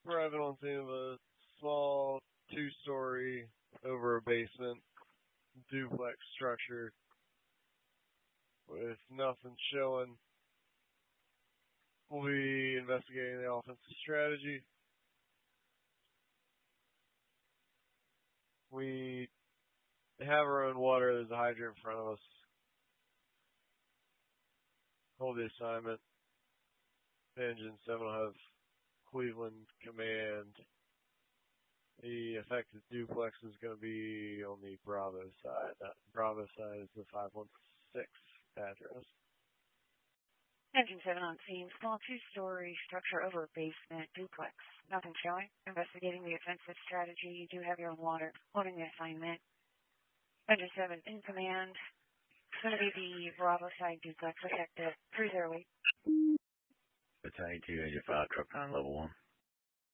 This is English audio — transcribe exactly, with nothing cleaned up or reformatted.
We're having on scene of a small two-story over a basement duplex structure with nothing showing. We'll be investigating the offensive strategy. We have our own water. There's a hydrant in front of us. Hold the assignment. Engine seven will have Cleveland command. The affected duplex is going to be on the Bravo side. That Bravo side is the five one six address. Engine seven on scene. Small two-story structure over a basement duplex. Nothing showing. Investigating the offensive strategy. You do have your own water. Holding the assignment. Engine seven in command. It's going to be the Bravo side duplex affected. three zero eight. Battalion two, Engine five, truck nine, level one.